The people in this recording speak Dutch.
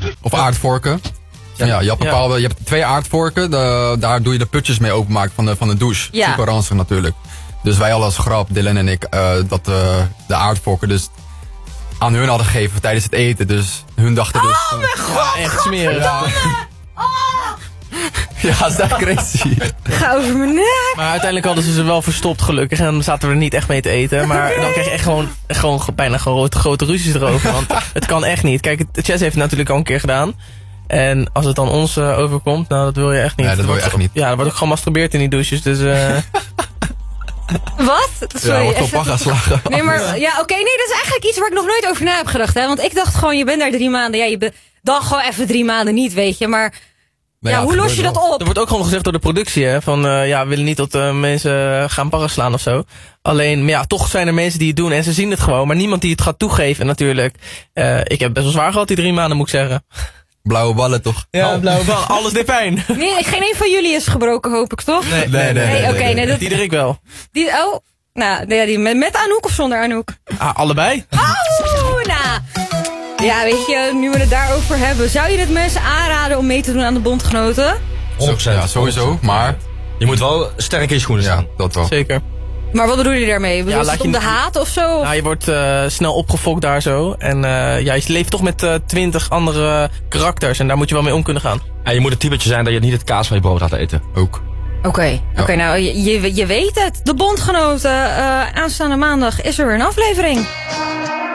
Of aardvorken. Ja, je hebt 2 aardvorken. Daar doe je de putjes mee openmaken van de douche. Ja. Super ranzig natuurlijk. Dus wij hadden als grap, Dylan en ik, dat de aardvorken dus aan hun hadden gegeven tijdens het eten. Dus hun dachten dus... Oh mijn god, Ja, echt smerig. Ja, dat is echt crazy. ga over mijn nek. Maar uiteindelijk hadden ze wel verstopt gelukkig. En dan zaten we er niet echt mee te eten. Maar dan kreeg je echt gewoon bijna grote ruzies erover. Want het kan echt niet. Kijk, Chess heeft het natuurlijk al een keer gedaan. En als het dan ons overkomt, nou dat wil je echt niet. Nee, dat wil je echt niet. Ja, er wordt ook gewoon masturbeerd in die douches. Dus Wat? Ja, wordt op paga slagen. Nee, maar ja, oké, nee, dat is eigenlijk iets waar ik nog nooit over na heb gedacht. Hè? Want ik dacht gewoon, je bent daar 3 maanden. Ja, je bent dan gewoon even 3 maanden niet, weet je. Maar ja, hoe los je dat op? er wordt ook gewoon gezegd door de productie, hè. Van, we willen niet dat mensen gaan paraslaan of zo. Alleen, maar ja, toch zijn er mensen die het doen en ze zien het gewoon. Maar niemand die het gaat toegeven natuurlijk. Ik heb best wel zwaar gehad die 3 maanden, moet ik zeggen. Blauwe ballen toch? Ja, blauwe bal. Alles deed pijn. Nee, geen een van jullie is gebroken, hoop ik, toch? Nee. Oké, nee, dat... Diederik wel. Die met Anouk of zonder Anouk? Allebei. Oh, nou. Ja, weet je, nu we het daarover hebben. Zou je het mensen aanraden om mee te doen aan de bondgenoten? 100%. Ja, sowieso. Maar Je moet wel sterk in je schoenen staan. ja, dat wel. Zeker. Maar wat bedoel je daarmee? Bedoel je het om de haat of zo? Nou, je wordt snel opgefokt daar zo. En je leeft toch met 20 andere karakters. En daar moet je wel mee om kunnen gaan. En je moet het typetje zijn dat je niet het kaas van je brood laat eten. Ook. Oké, nou, je weet het. De bondgenoten, aanstaande maandag is er weer een aflevering.